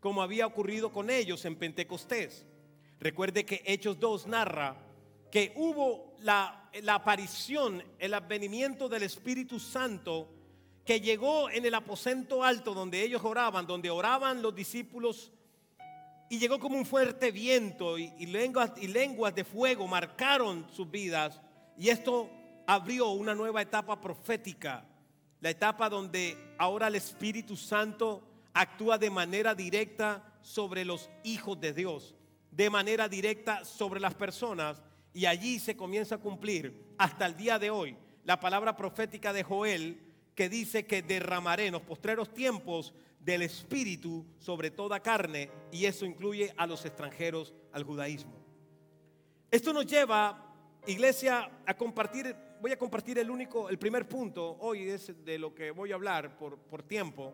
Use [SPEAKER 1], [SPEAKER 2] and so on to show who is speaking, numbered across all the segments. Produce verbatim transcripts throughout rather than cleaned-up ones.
[SPEAKER 1] como había ocurrido con ellos en Pentecostés. Recuerde que Hechos dos narra que hubo la, la aparición, el advenimiento del Espíritu Santo, que llegó en el aposento alto donde ellos oraban, donde oraban los discípulos, y llegó como un fuerte viento y, y, lenguas, y lenguas de fuego marcaron sus vidas, y esto abrió una nueva etapa profética, la etapa donde ahora el Espíritu Santo actúa de manera directa sobre los hijos de Dios, de manera directa sobre las personas, y allí se comienza a cumplir hasta el día de hoy la palabra profética de Joel, que dice que derramaré en los postreros tiempos del Espíritu sobre toda carne, y eso incluye a los extranjeros al judaísmo. Esto nos lleva, iglesia, a compartir, voy a compartir el único, el primer punto hoy es de lo que voy a hablar por, por tiempo.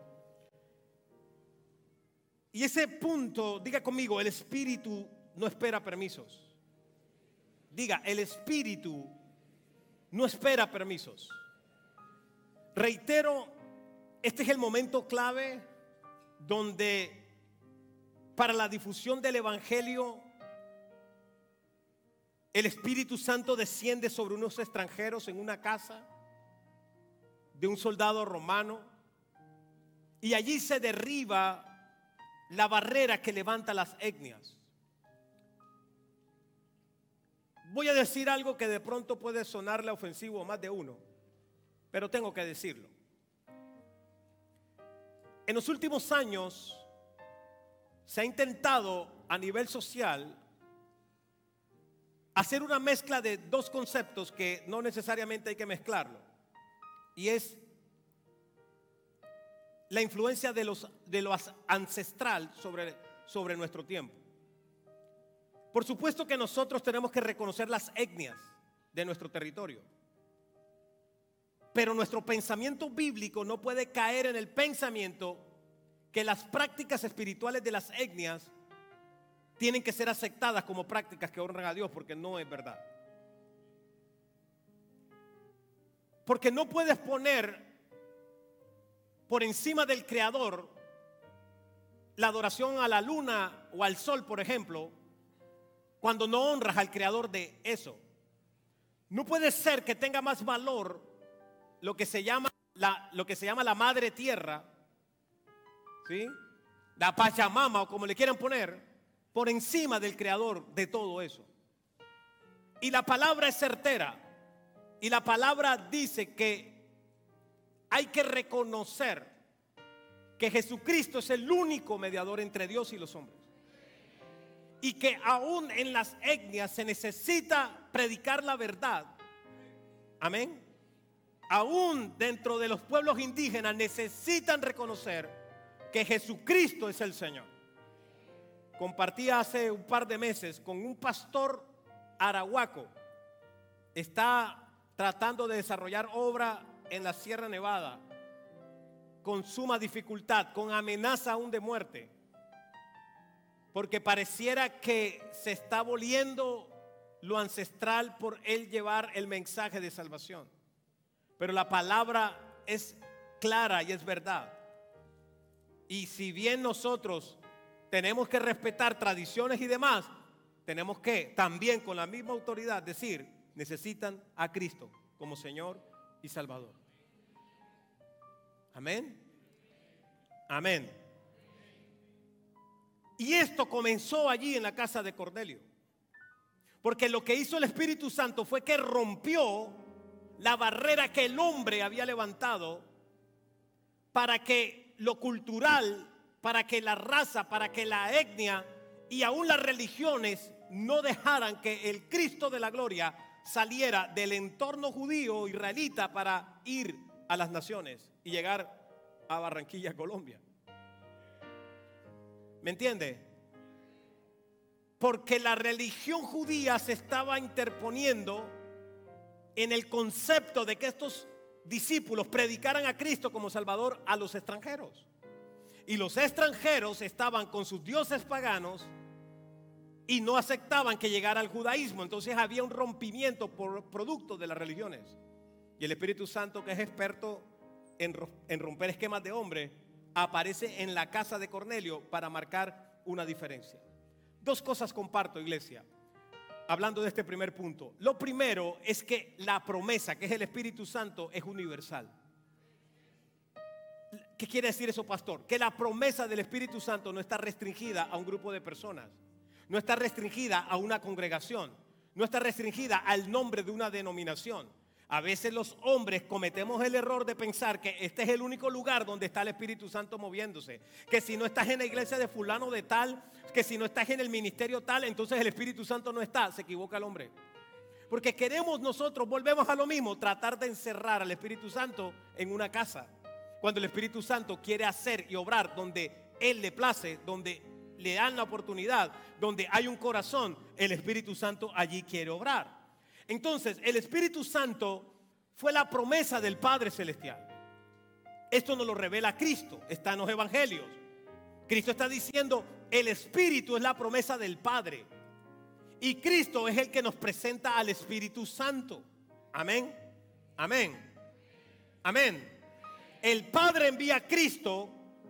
[SPEAKER 1] Y ese punto, diga conmigo, el Espíritu no espera permisos. Diga, el Espíritu no espera permisos. Reitero, este es el momento clave donde para la difusión del Evangelio el Espíritu Santo desciende sobre unos extranjeros en una casa de un soldado romano, y allí se derriba la barrera que levanta las etnias. Voy a decir algo que de pronto puede sonarle ofensivo a más de uno, pero tengo que decirlo. En los últimos años se ha intentado a nivel social hacer una mezcla de dos conceptos que no necesariamente hay que mezclarlo, y es la influencia de los de lo ancestral sobre, sobre nuestro tiempo. Por supuesto que nosotros tenemos que reconocer las etnias de nuestro territorio, pero nuestro pensamiento bíblico no puede caer en el pensamiento que las prácticas espirituales de las etnias tienen que ser aceptadas como prácticas que honran a Dios, porque no es verdad. Porque no puedes poner por encima del Creador la adoración a la luna o al sol, por ejemplo, cuando no honras al Creador de eso. No puede ser que tenga más valor lo que se llama la, lo que se llama la madre tierra, ¿sí?, la Pachamama o como le quieran poner, por encima del Creador de todo eso. Y la palabra es certera, y la palabra dice que hay que reconocer que Jesucristo es el único mediador entre Dios y los hombres, y que aún en las etnias se necesita predicar la verdad. Amén. Aún dentro de los pueblos indígenas necesitan reconocer que Jesucristo es el Señor. Compartí hace un par de meses con un pastor arahuaco. Está tratando de desarrollar obra en la Sierra Nevada con suma dificultad, con amenaza aún de muerte, porque pareciera que se está aboliendo lo ancestral por él llevar el mensaje de salvación. Pero la palabra es clara y es verdad. Y si bien nosotros tenemos que respetar tradiciones y demás, tenemos que también con la misma autoridad decir, necesitan a Cristo como Señor y Salvador. Amén. Amén. Y esto comenzó allí en la casa de Cornelio, porque lo que hizo el Espíritu Santo fue que rompió la barrera que el hombre había levantado para que lo cultural, para que la raza, para que la etnia y aún las religiones no dejaran que el Cristo de la gloria saliera del entorno judío israelita para ir a las naciones y llegar a Barranquilla, Colombia. ¿Me entiende? Porque la religión judía se estaba interponiendo en el concepto de que estos discípulos predicaran a Cristo como Salvador a los extranjeros. Y los extranjeros estaban con sus dioses paganos y no aceptaban que llegara al judaísmo. Entonces había un rompimiento por producto de las religiones. Y el Espíritu Santo, que es experto en, en romper esquemas de hombre, aparece en la casa de Cornelio para marcar una diferencia. Dos cosas comparto, iglesia, hablando de este primer punto. Lo primero es que la promesa, que es el Espíritu Santo, es universal. ¿Qué quiere decir eso, pastor? Que la promesa del Espíritu Santo no está restringida a un grupo de personas, no está restringida a una congregación, no está restringida al nombre de una denominación. A veces los hombres cometemos el error de pensar que este es el único lugar donde está el Espíritu Santo moviéndose, que si no estás en la iglesia de fulano de tal, que si no estás en el ministerio tal, entonces el Espíritu Santo no está. Se equivoca el hombre, porque queremos nosotros, volvemos a lo mismo, tratar de encerrar al Espíritu Santo en una casa, cuando el Espíritu Santo quiere hacer y obrar donde Él le place, donde le dan la oportunidad, donde hay un corazón, el Espíritu Santo allí quiere obrar. Entonces, el Espíritu Santo fue la promesa del Padre Celestial. Esto nos lo revela Cristo, está en los evangelios. Cristo está diciendo, el Espíritu es la promesa del Padre. Y Cristo es el que nos presenta al Espíritu Santo. Amén, amén, amén. El Padre envía a Cristo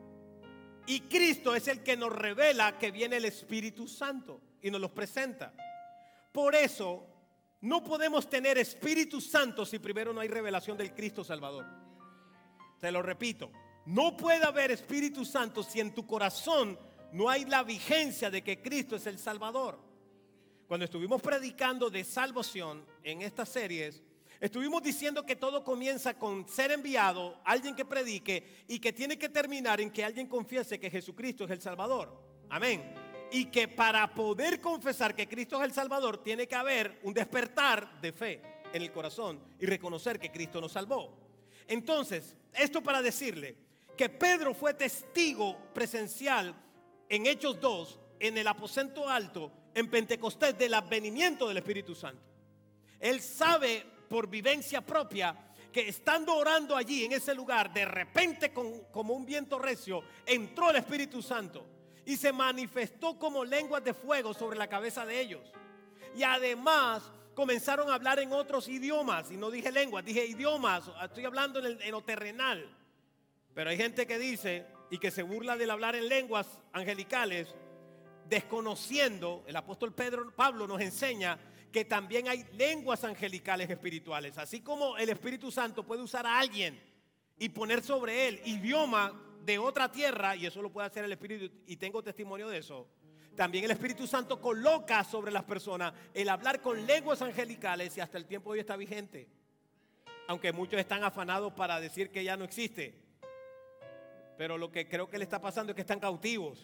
[SPEAKER 1] y Cristo es el que nos revela que viene el Espíritu Santo y nos los presenta. Por eso no podemos tener Espíritu Santo si primero no hay revelación del Cristo Salvador. Te lo repito, no puede haber Espíritu Santo si en tu corazón no hay la vigencia de que Cristo es el Salvador. Cuando estuvimos predicando de salvación en estas series, estuvimos diciendo que todo comienza con ser enviado, alguien que predique, y que tiene que terminar en que alguien confiese que Jesucristo es el Salvador. Amén. Y que para poder confesar que Cristo es el Salvador, tiene que haber un despertar de fe en el corazón y reconocer que Cristo nos salvó. Entonces, esto para decirle que Pedro fue testigo presencial en Hechos dos, en el aposento alto, en Pentecostés, del advenimiento del Espíritu Santo. Él sabe por vivencia propia que estando orando allí en ese lugar, de repente con, como un viento recio, entró el Espíritu Santo y se manifestó como lenguas de fuego sobre la cabeza de ellos. Y además comenzaron a hablar en otros idiomas. Y no dije lenguas, dije idiomas. Estoy hablando en, el, en lo terrenal. Pero hay gente que dice y que se burla del hablar en lenguas angelicales, desconociendo. El apóstol Pedro, Pablo nos enseña que también hay lenguas angelicales espirituales. Así como el Espíritu Santo puede usar a alguien y poner sobre él idioma de otra tierra, y eso lo puede hacer el Espíritu, y tengo testimonio de eso. También el Espíritu Santo coloca sobre las personas el hablar con lenguas angelicales, y hasta el tiempo de hoy está vigente, aunque muchos están afanados para decir que ya no existe. Pero lo que creo que le está pasando es que están cautivos.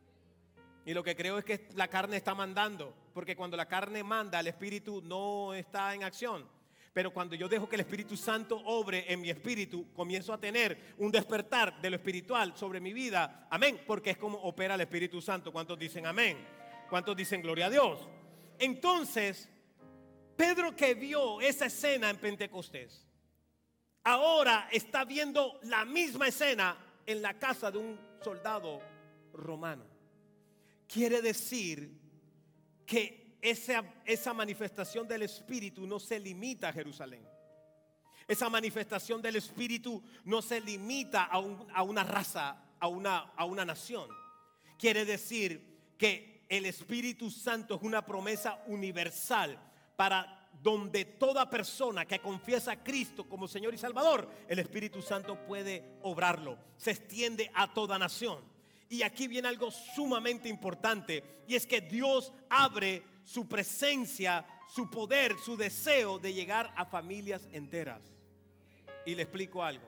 [SPEAKER 1] Y lo que creo es que la carne está mandando, porque cuando la carne manda, el Espíritu no está en acción. Pero cuando yo dejo que el Espíritu Santo obre en mi espíritu, comienzo a tener un despertar de lo espiritual sobre mi vida. Amén, porque es como opera el Espíritu Santo. ¿Cuántos dicen amén? ¿Cuántos dicen gloria a Dios? Entonces, Pedro, que vio esa escena en Pentecostés, ahora está viendo la misma escena en la casa de un soldado romano. Quiere decir que esa, esa manifestación del Espíritu no se limita a Jerusalén. Esa manifestación del Espíritu no se limita a, un, a una raza, a una, a una nación. Quiere decir que el Espíritu Santo es una promesa universal para donde toda persona que confiesa a Cristo como Señor y Salvador, el Espíritu Santo puede obrarlo. Se extiende a toda nación. Y aquí viene algo sumamente importante, y es que Dios abre su presencia, su poder, su deseo de llegar a familias enteras. Y le explico algo.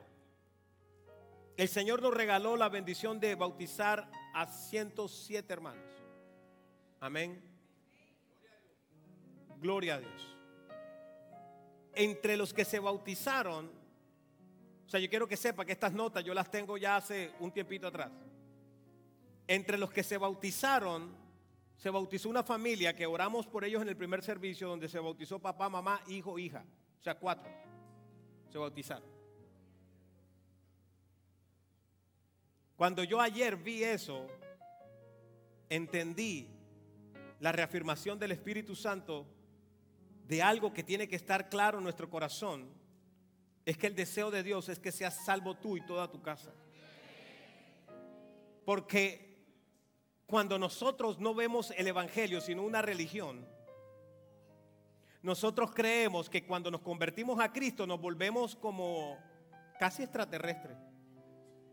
[SPEAKER 1] El Señor nos regaló la bendición de bautizar a ciento siete hermanos. Amén. Gloria a Dios. Entre los que se bautizaron, o sea, yo quiero que sepa que estas notas yo las tengo ya hace un tiempito atrás. Entre los que se bautizaron, se bautizó una familia que oramos por ellos en el primer servicio, donde se bautizó papá, mamá, hijo, hija. O sea, cuatro se bautizaron. Cuando yo ayer vi eso, entendí la reafirmación del Espíritu Santo de algo que tiene que estar claro en nuestro corazón. Es que el deseo de Dios es que seas salvo tú y toda tu casa. Porque cuando nosotros no vemos el evangelio sino una religión, nosotros creemos que cuando nos convertimos a Cristo nos volvemos como casi extraterrestres.